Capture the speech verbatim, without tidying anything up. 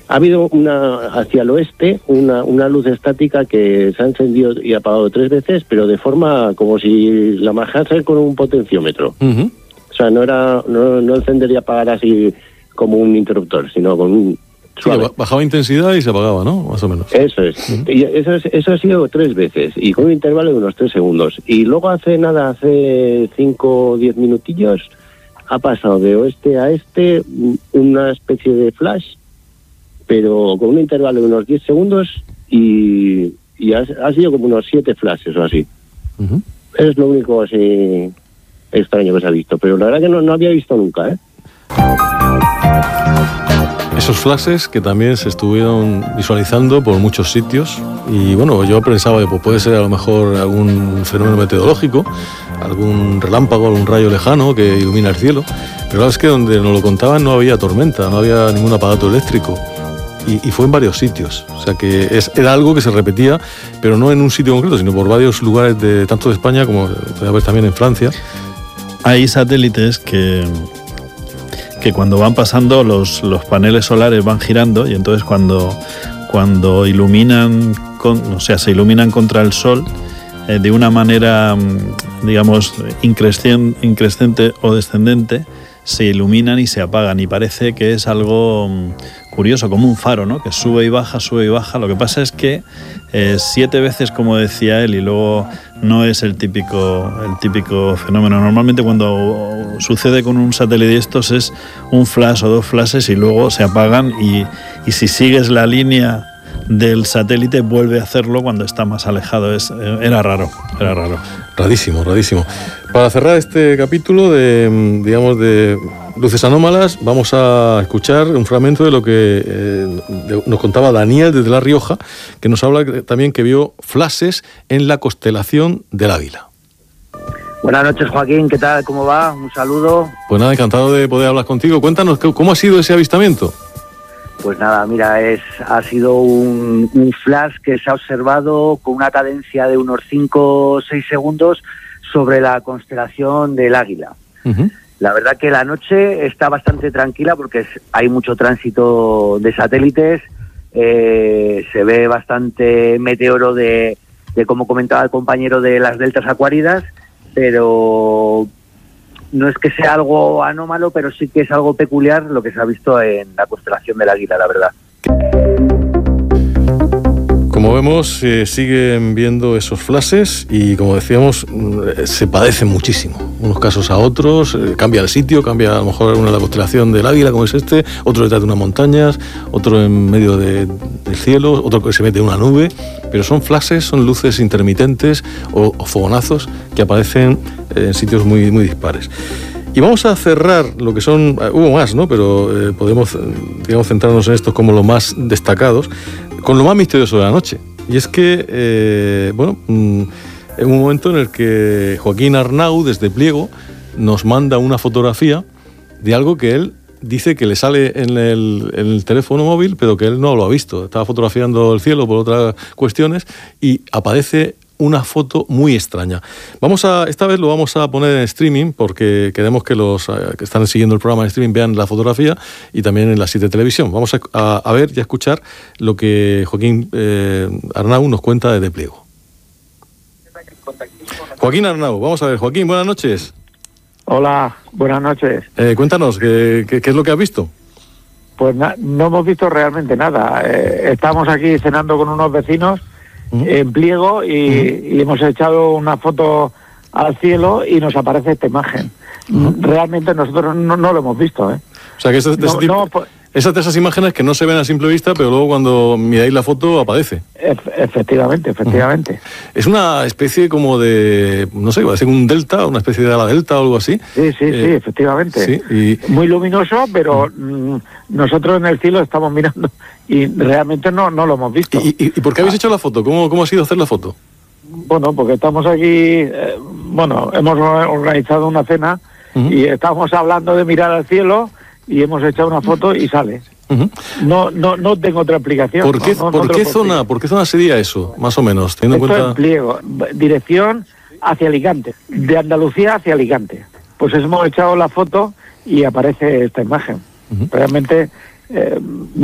Ha habido una hacia el oeste, una, una luz estática que se ha encendido y apagado tres veces, pero de forma como si la manejase con un potenciómetro. Uh-huh. O sea, no era no, no encender y apagar así como un interruptor, sino con un suave. Sí, bajaba intensidad y se apagaba, ¿no? Más o menos. Eso es. Uh-huh. Y eso, es, eso ha sido tres veces, y con un intervalo de unos tres segundos. Y luego hace nada, hace cinco o diez minutillos, ha pasado de oeste a este una especie de flash, pero con un intervalo de unos diez segundos, y, y ha, ha sido como unos siete flashes o así. Uh-huh. Es lo único así extraño que se ha visto, pero la verdad que no, no había visto nunca, ¿eh? Esos flashes que también se estuvieron visualizando por muchos sitios, y bueno, yo pensaba que pues, puede ser a lo mejor algún fenómeno meteorológico, algún relámpago, algún rayo lejano que ilumina el cielo, pero la verdad es que donde nos lo contaban no había tormenta, no había ningún aparato eléctrico, y, y fue en varios sitios, o sea que es, era algo que se repetía, pero no en un sitio concreto, sino por varios lugares, de tanto de España como puede haber también en Francia. Hay satélites que... que cuando van pasando los, los paneles solares van girando, y entonces cuando, cuando iluminan, con, o sea, se iluminan contra el sol eh, de una manera, digamos, increscien, increscente o descendente, se iluminan y se apagan, y parece que es algo curioso, como un faro, ¿no? Que sube y baja, sube y baja. Lo que pasa es que eh, siete veces, como decía él, y luego no es el típico, el típico fenómeno. Normalmente cuando sucede con un satélite de estos es un flash o dos flashes y luego se apagan, y, y si sigues la línea del satélite vuelve a hacerlo cuando está más alejado. Es, era raro, era raro. Rarísimo, rarísimo. Para cerrar este capítulo de, digamos, de luces anómalas, vamos a escuchar un fragmento de lo que eh, de, nos contaba Daniel desde La Rioja, que nos habla también que vio flashes en la constelación del Águila. Buenas noches, Joaquín, ¿qué tal? ¿Cómo va? Un saludo. Pues nada, encantado de poder hablar contigo. Cuéntanos, ¿cómo ha sido ese avistamiento? Pues nada, mira, es ha sido un, un flash que se ha observado con una cadencia de unos cinco o seis segundos sobre la constelación del Águila. Uh-huh. La verdad que la noche está bastante tranquila porque es, hay mucho tránsito de satélites, eh, se ve bastante meteoro de, de, como comentaba el compañero, de las deltas acuáridas, pero no es que sea algo anómalo, pero sí que es algo peculiar lo que se ha visto en la constelación del Águila, la verdad. Como vemos, eh, siguen viendo esos flashes y, como decíamos, eh, se padecen muchísimo. Unos casos a otros, eh, cambia el sitio, cambia a lo mejor una la constelación del Águila, como es este, otro detrás de unas montañas, otro en medio de, del cielo, otro que se mete en una nube, pero son flashes, son luces intermitentes o, o fogonazos que aparecen eh, en sitios muy, muy dispares. Y vamos a cerrar lo que son, uh, hubo más, ¿no? Pero eh, podemos, digamos, centrarnos en estos como los más destacados, con lo más misterioso de la noche. Y es que, eh, bueno, mm, en un momento en el que Joaquín Arnau, desde Pliego, nos manda una fotografía de algo que él dice que le sale en el, en el teléfono móvil, pero que él no lo ha visto. Estaba fotografiando el cielo por otras cuestiones y aparece una foto muy extraña. Vamos a, esta vez lo vamos a poner en streaming porque queremos que los que están siguiendo el programa en streaming vean la fotografía y también en la siete Televisión. Vamos a, a, a ver y a escuchar lo que Joaquín eh, Arnau nos cuenta desde Pliego. Joaquín Arnau, vamos a ver. Joaquín, buenas noches. Hola, buenas noches. Eh, cuéntanos, ¿qué, qué, ¿qué es lo que has visto? Pues na, no hemos visto realmente nada. Eh, estamos aquí cenando con unos vecinos en Pliego y, uh-huh. y hemos echado una foto al cielo y nos aparece esta imagen. Uh-huh. Realmente nosotros no, no lo hemos visto, ¿eh? O sea que es de ese no, tipo, no, pues, esas de esas imágenes que no se ven a simple vista, pero luego cuando miráis la foto aparece. Ef- efectivamente, efectivamente. Uh-huh. Es una especie como de, no sé, va a ser un delta, una especie de ala delta o algo así. Sí, sí, eh, sí, efectivamente. Sí, y... Muy luminoso, pero uh-huh. nosotros en el cielo estamos mirando y realmente no, no lo hemos visto. ¿Y, y, y por qué habéis hecho la foto? ¿Cómo, cómo ha sido hacer la foto? Bueno, porque estamos aquí, eh, bueno, hemos organizado una cena uh-huh. y estamos hablando de mirar al cielo y hemos echado una foto y sale. Uh-huh. No, no, no tengo otra explicación. ¿Por qué, no, no, ¿por no qué zona, por qué zona sería eso, más o menos? Teniendo Esto en cuenta... en Pliego, dirección hacia Alicante, de Andalucía hacia Alicante. Pues hemos echado la foto y aparece esta imagen. Uh-huh. Realmente... Eh,